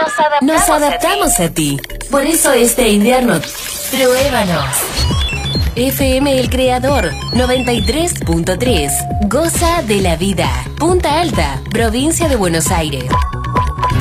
Nos adaptamos a ti. Por eso este invierno, pruébanos. FM El Creador 93.3. Goza de la vida. Punta Alta, provincia de Buenos Aires.